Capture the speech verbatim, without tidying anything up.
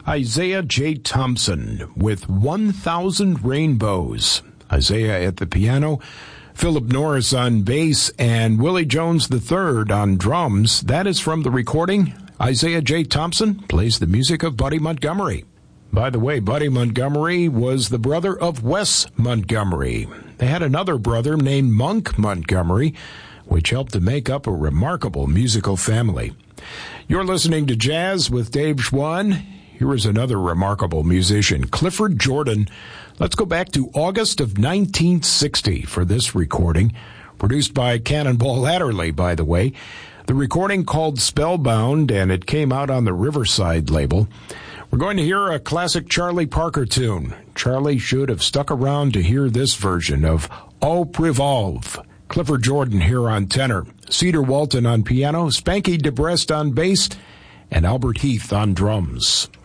Isaiah J. Thompson with one thousand Rainbows. Isaiah at the piano, Philip Norris on bass, and Willie Jones the third on drums. That is from the recording. Isaiah J. Thompson plays the music of Buddy Montgomery. By the way, Buddy Montgomery was the brother of Wes Montgomery. They had another brother named Monk Montgomery, which helped to make up a remarkable musical family. You're listening to Jazz with Dave Schwann. Here is another remarkable musician, Clifford Jordan. Let's go back to August of nineteen sixty for this recording, produced by Cannonball Adderley, by the way. The recording called Spellbound, and it came out on the Riverside label. We're going to hear a classic Charlie Parker tune. Charlie should have stuck around to hear this version of Au Privolve. Clifford Jordan here on tenor, Cedar Walton on piano, Spanky DeBrest on bass, and Albert Heath on drums.